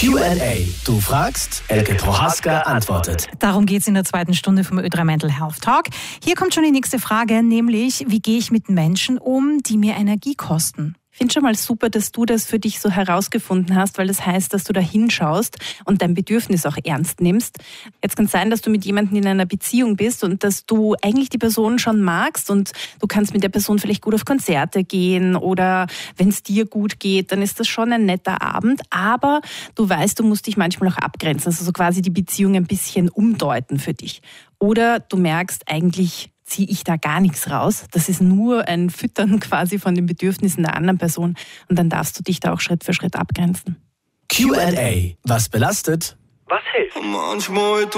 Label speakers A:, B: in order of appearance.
A: Q&A. Du fragst, Elke Prohaska antwortet.
B: Darum geht es in der zweiten Stunde vom Ö3 Mental Health Talk. Hier kommt schon die nächste Frage, nämlich, wie gehe ich mit Menschen um, die mir Energie kosten?
C: Ich finde schon mal super, dass du das für dich so herausgefunden hast, weil das heißt, dass du da hinschaust und dein Bedürfnis auch ernst nimmst. Jetzt kann es sein, dass du mit jemandem in einer Beziehung bist und dass du eigentlich die Person schon magst und du kannst mit der Person vielleicht gut auf Konzerte gehen oder wenn es dir gut geht, dann ist das schon ein netter Abend, aber du weißt, du musst dich manchmal auch abgrenzen, also so quasi die Beziehung ein bisschen umdeuten für dich. Oder du merkst, eigentlich ziehe ich da gar nichts raus. Das ist nur ein Füttern quasi von den Bedürfnissen der anderen Person. Und dann darfst du dich da auch Schritt für Schritt abgrenzen.
A: Q&A. Was belastet?
D: Was hilft?